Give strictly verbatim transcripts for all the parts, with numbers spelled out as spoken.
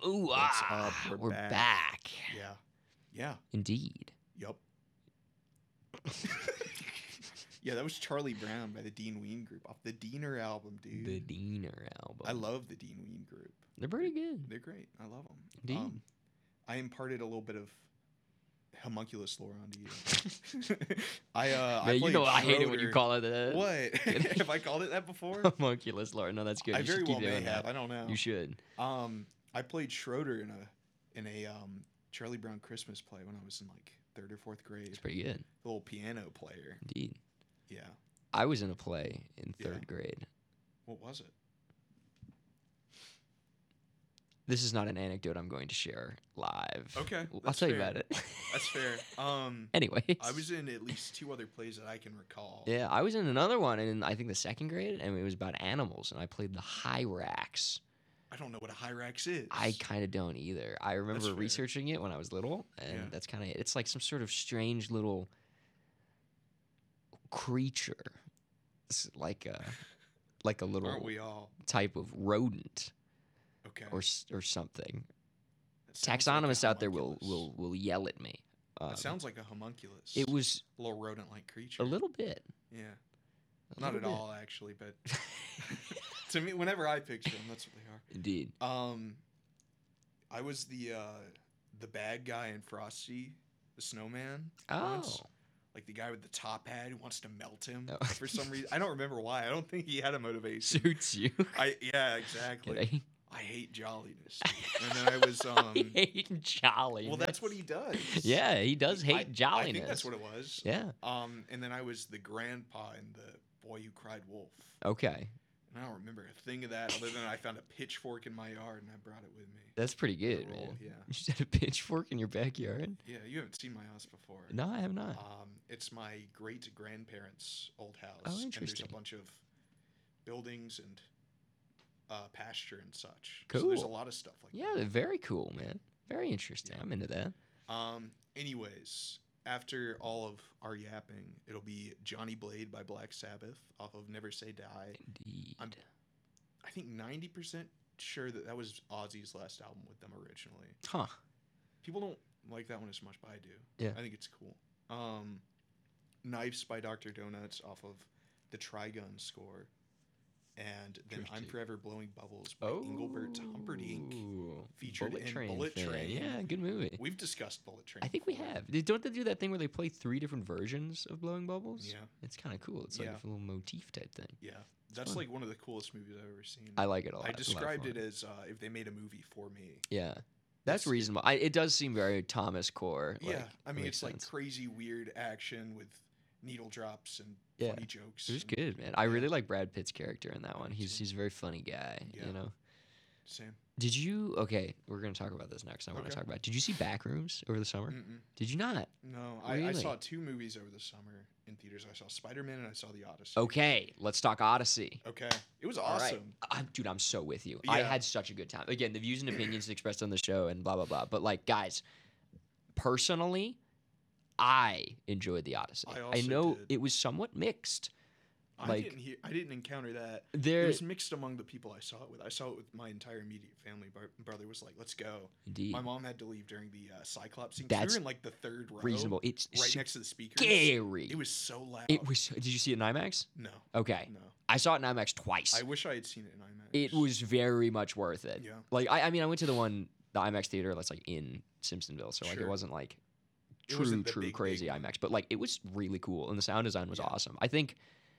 Ooh, What's ah, up? We're, we're back. back. Yeah. Yeah. Indeed. Yup. Yeah, that was Charlie Brown by the Dean Ween Group off the Diener album, dude. The Diener album. I love the Dean Ween Group. They're pretty good. They're great. I love them. Indeed. Um, I imparted a little bit of homunculus lore onto you. I uh, I Man, you played know I hate it when you Schroeder- call it that. What? Have I called it that before? Homunculus lore. No, that's good. I you very should well keep may doing have. that. I don't know. You should. Um, I played Schroeder in a in a um Charlie Brown Christmas play when I was in like third or fourth grade. It's pretty good. The little piano player. Indeed. Yeah. I was in a play in Yeah. third grade. What was it? This is not an anecdote I'm going to share live. Okay, I'll that's tell you fair. about it. That's fair. Um, Anyways. I was in at least two other plays that I can recall. Yeah, I was in another one in I think the second grade, and it was about animals, and I played the Hyrax. I don't know what a Hyrax is. I kind of don't either. I remember fair. researching it when I was little, and Yeah. that's kind of it. It's like some sort of strange little creature. It's like a like a little Aren't we all? type of rodent Okay. or s- or something. That sounds like a Taxonomists out there will, homunculus. will will yell at me. Um, That sounds like a homunculus. it was a little rodent-like creature. a little bit. Yeah. a Not little at bit. all, actually, but to me, whenever I picture them, that's what they are. Indeed. Um, I was the uh, the bad guy in Frosty the Snowman. Oh. once. Like the guy with the top hat who wants to melt him Oh. for some reason. I don't remember why. I don't think he had a motivation. Suits you. I yeah, exactly. Kidding. I hate jolliness. And then I was um I hate jolliness. well, that's what he does. Yeah, he does hate I, jolliness. I think that's what it was. Yeah. Um, and then I was the grandpa in the Boy Who Cried Wolf. Okay. And I don't remember a thing of that other than I found a pitchfork in my yard and I brought it with me. That's pretty good, roll, man. yeah. You just had a pitchfork in your backyard? Yeah, you haven't seen my house before. No, I have not. Um, it's my great grandparents' old house. Oh, And interesting. there's a bunch of buildings and uh, pasture and such. So there's a Cool. lot of stuff like Yeah, they're very cool, man. Very interesting. Yeah. I'm into that. that. Um, anyways, after all of our yapping, it'll be Johnny Blade by Black Sabbath off of Never Say Die. Indeed. I'm- I think ninety percent sure that that was Ozzy's last album with them originally. Huh. People don't like that one as much, but I do. Yeah. I think it's cool. Um, Knives by Doctor Donuts off of the Trigun score. And then I'm Interesting. Forever Blowing Bubbles by Engelbert Humperdinck. Ooh, featured Bullet in Train Bullet fan. Train. Yeah, good movie. We've discussed Bullet Train. I think we before. have. They- Don't they do that thing where they play three different versions of Blowing Bubbles? Yeah. It's kind of cool. It's like Yeah. a little motif type thing. Yeah. That's fun. like one of the coolest movies I've ever seen. I like it a lot. I It's a lot of described fun. it as uh, if they made a movie for me. Yeah. That's It's- reasonable. I, it does seem very Thomas Core. Yeah. like, I mean, makes it's like sense. crazy, weird action with needle drops and Yeah. funny jokes. It was and- good, man. I yeah. really like Brad Pitt's character in that I one. do He's too. he's a very funny guy. Yeah. You know. Same. Did you? Okay, we're gonna talk about this next. I want to Okay. talk about. Did you see Backrooms over the summer? Mm-mm. Did you not? No, I, I Really? saw two movies over the summer in theaters. I saw Spider Man and I saw The Odyssey. Okay, let's talk Odyssey. Okay. It was All right. awesome. I'm, dude, I'm so with you. I Yeah. had such a good time. Again, the views and opinions expressed on the show and blah blah blah. But like, guys, personally, I enjoyed the Odyssey. I I also know did. it was somewhat mixed. I Like- didn't hear. I didn't encounter that. There, It was mixed among the people I saw it with. I saw it with my entire immediate family. My brother was like, "Let's go." indeed, My mom had to leave during the uh, Cyclops scene. 'cause we That's were in like the third row, reasonable. It's right next to the speakers. scary. It was so loud. It was. Did you see it in IMAX? no, Okay, no. I saw it in IMAX twice. I wish I had seen it in IMAX. It was very much worth it. Yeah. Like I, I mean, I went to the one, the IMAX theater that's like in Simpsonville, so like Sure. it wasn't like It true, wasn't the true big, crazy big one. IMAX, but like it was really cool, and the sound design was Yeah. awesome. I think.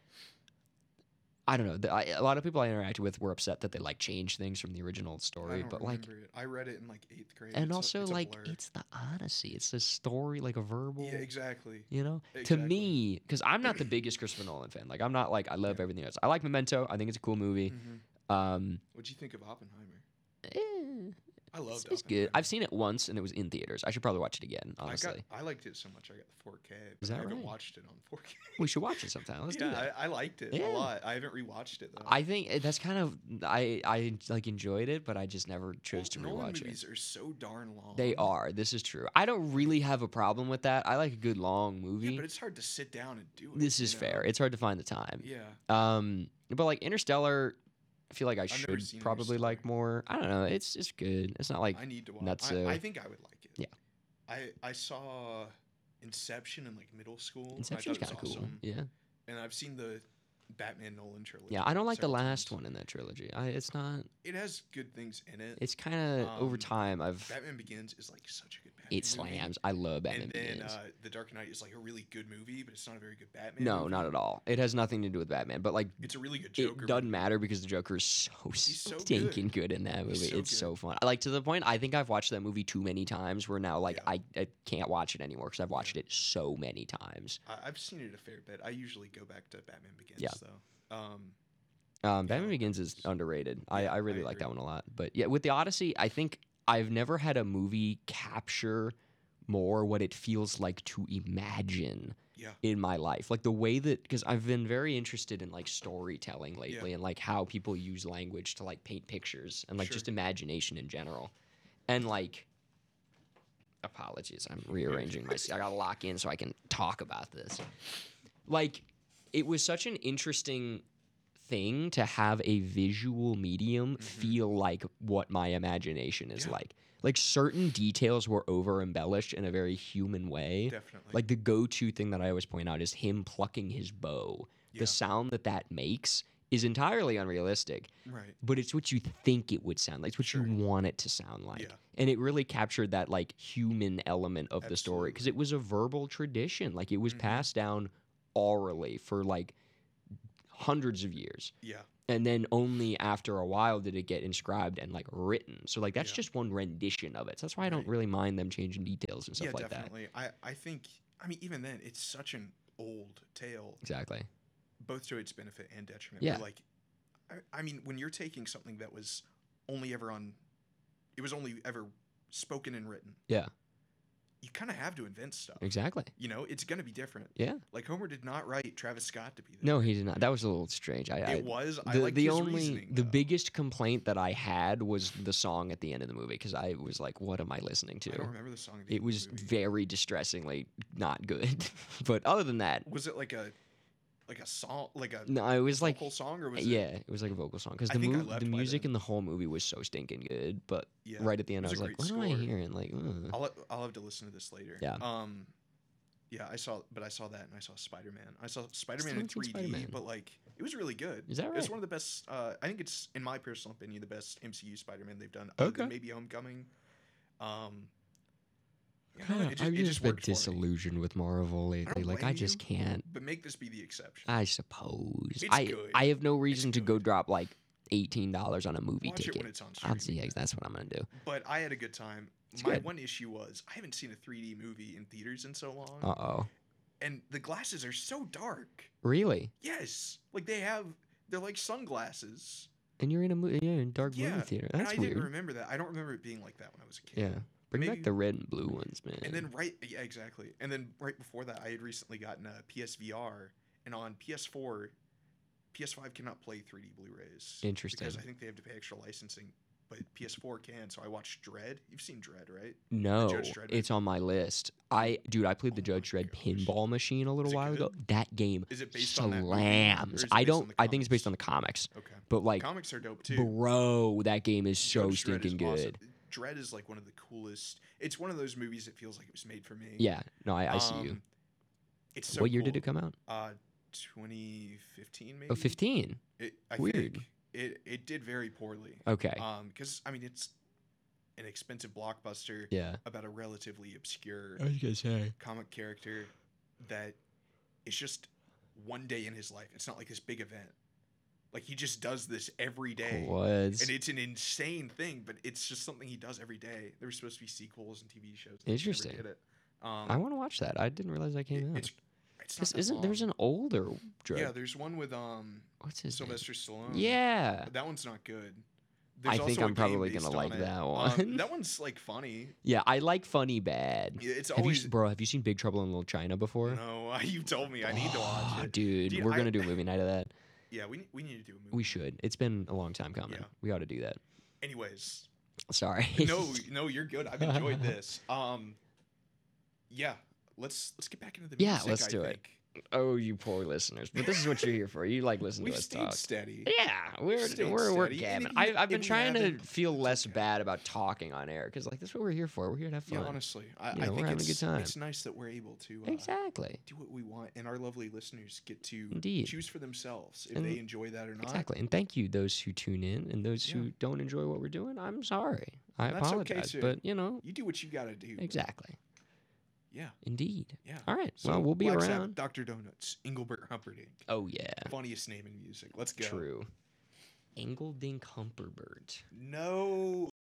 I don't know. The, I, a lot of people I interacted with were upset that they like changed things from the original I story, don't but like, remember it. I read it in like eighth grade. and It's a- also it's a like blur. it's the Odyssey. It's a story, like a verbal. yeah, exactly. You know, to Exactly. me, because I'm not the biggest Christopher Nolan fan. Like, I'm not like I love Yeah. everything else. I like Memento. I think it's a cool movie. hmm Um, What'd you think of Oppenheimer? eh, I loved it's, it's good. Oppenheimer. I've seen it once, and it was in theaters. I should probably watch it again. I Honestly, got. I liked it so much. I got the four K. But Is I that haven't right? watched it on four K. we should watch it sometime. Let's yeah, do that. I, I liked it Yeah. a lot. I haven't rewatched it though. I think it- that's kind of I I like enjoyed it, but I just never chose to Well, Nolan rewatch it. movies are so darn long. They are. This is true. I don't really have a problem with that. I like a good long Yeah, movie. but it's hard to sit down and do it. This you is know? fair. It's hard to find the time. Yeah. Um, but like Interstellar, I feel like I I've never should seen probably like Interstellar. more. I don't know. It's just good. It's not like I need to watch. nutso. I, I think I would like it. Yeah. I I saw Inception in like middle school. Inception's and I kind thought of it was cool. awesome. Yeah. And I've seen the Batman Nolan trilogy. Yeah. I don't like the several last times. one in that trilogy. I it's not. It has good things in it. It's kind of over Um, time. I've Batman Begins is like such a good Batman it movie. slams. I love Batman And then Begins. uh, The Dark Knight is like a really good movie, but it's not a very good Batman. no, movie. not at all. It has nothing to do with Batman. But like, It's a really good Joker. it doesn't movie. matter because the Joker is so so stinking good. in that movie. He's so it's good. so fun. Like to the point, I think I've watched that movie too many times. Where now, like, Yeah. I, I can't watch it anymore because I've watched it so many times. I, I've seen it a fair bit. I usually go back to Batman Begins Yeah. though. Um, Um, Yeah, Batman like Begins that is was- underrated. I, Yeah, I really I like that agree. one a lot. But yeah, with the Odyssey, I think I've never had a movie capture more what it feels like to imagine yeah. in my life. Like the way that, because I've been very interested in like storytelling lately and like how people use language to like paint pictures and like Sure. just imagination in general. And like, apologies, I'm rearranging my seat. I gotta lock in so I can talk about this. Like, it was such an interesting thing to have a visual medium Mhm. feel like what my imagination is Yeah. like. Like certain details were over embellished in a very human way. Definitely. Like the go-to thing that I always point out is him plucking his bow. yeah. The sound that that makes is entirely unrealistic, right. but it's what you think it would sound like. It's what Sure. you want it to sound like. Yeah. And it really captured that like human element of the story because it was a verbal tradition. Like it was Mhm. passed down orally for like hundreds of years. Yeah. And then only after a while did it get inscribed and like written. So like that's Yeah. just one rendition of it. So that's why I don't Right. really mind them changing details and stuff Yeah, like that. definitely. I, I think, I mean, even then, it's such an old tale, Exactly. both to its benefit and detriment. Yeah. Where, like, I, I mean, when you're taking something that was only ever on, it was only ever spoken and written. Yeah. You kind of have to invent stuff. Exactly. You know, it's going to be different. Yeah. Like, Homer did not write Travis Scott to be there. No, he did not. That was a little strange. I, I It was. I the, like the his only reasoning, the though. biggest complaint that I had was the song at the end of the movie because I was like, what am I listening I don't to? remember the song. at the It end of was the movie. very distressingly not good. But other than that, Was it like a, like a song, like a no, it was like vocal song, or was yeah, it? it was like a vocal song because I the think I mov- left the by music then. in the whole movie was so stinking good. But Yeah. right at the end, It I was was a like, great what am I score. hearing? Like, ugh. I'll I'll have to listen to this later. Yeah. Um, yeah, I saw, but I saw that, and I saw Spider Man. I saw Spider Man Still in haven't seen three D, Spider-Man. but like it was really good. Is that It's right? one of the best. Uh, I think it's, in my personal opinion, the best M C U Spider Man they've done. Other than Okay. maybe Homecoming. Um, yeah, Yeah, it just, I've it just just been worked for me. disillusioned with Marvel I lately. don't Like I blame just you, can't. But make this be the exception. I suppose It's I good. I have no reason to go good. drop like eighteen dollars on a movie Watch it ticket. when it's on I'll streaming. see. That's what I'm gonna do. But I had a good time. It's My good. one issue was I haven't seen a three D movie in theaters in so long, Uh oh. and the glasses are so dark. Really? Yes, like they have, they're like sunglasses. And you're in a movie, yeah, in a dark Yeah, movie theater. and That's I weird. didn't remember that. I don't remember it being like that when I was a kid. Yeah. Bring Maybe- back the red and blue ones, man. And then right, yeah, exactly. And then right before that, I had recently gotten a P S V R, and on P S four, P S five cannot play three D Blu-rays. Interesting. Because I think they have to pay extra licensing, but P S four can. So I watched Dread. You've seen Dread, right? no, Judge Dredd it's on my list. I, dude, I played the Oh my Judge Dredd gosh. pinball machine a little Is it while ago. good? That game Is it based on that movie, or slams. is it I based on don't. the I think it's based comics? on the comics. Okay. But like, Comics are dope too. bro, that game is so Judge Dredd is stinking awesome. good. Dread is like one of the coolest. It's one of those movies that feels like it was made for me. Yeah. No, I, I see you. Um, It's so What year did cool. it come out? Uh, twenty fifteen maybe. Oh, fifteen. It, I Weird. Think it it did very poorly. Okay. Um, because I mean it's an expensive blockbuster yeah. about a relatively obscure was gonna say. comic character that is just one day in his life. It's not like this big event. Like he just does this every day. Was And it's an insane thing, but it's just something he does every day. There were supposed to be sequels and T V shows. and they just never Interesting. did it. Um, I want to watch that. I didn't realize that it- came out. it's it's not Because that isn't there's long. an older Dredd? Yeah, there's one with um What's his name? Sylvester Stallone. Yeah. But that one's not good. I There's think also a I'm probably game gonna based on like it. that Um, one. that one's like funny. Yeah, I like funny bad. Yeah, It's Have you, always s- bro? Have you seen Big Trouble in Little China before? no. You told me I need to watch Oh, it. dude. Dude, we're I- gonna do a movie night of that. Yeah, we we need to do a movie. We should. It's been a long time coming. Yeah. We ought to do that. Anyways, Sorry. no, no, you're good. I've enjoyed this. Um, yeah, let's let's get back into the Yeah, music. let's I do it. think. Oh, you poor listeners. But this is what you're here for. You like listening We've to us stayed talk. steady. Yeah, we're stayed we're we're steady, and gabbing. if I, you- I've been if we trying to haven't, feel it's less okay. bad about talking on air because like that's what we're here for. We're here to have fun. Yeah, honestly, I, You I know, we're think having a it's, good time. it's nice that we're able to uh, Exactly. do what we want, and our lovely listeners get to Indeed. choose for themselves if And- they enjoy that or not. Exactly. And thank you those who tune in and those Yeah. who don't enjoy what we're doing. I'm sorry. I And that's okay, apologize. too. But you know, You do what you got to do. exactly. Yeah. Indeed. Yeah. All right. So, well, we'll be Black around. Sabbath, Doctor Donuts, Engelbert Humperdinck. Oh yeah. Funniest name in music. Let's go. True. Engeldink Humperbird. No.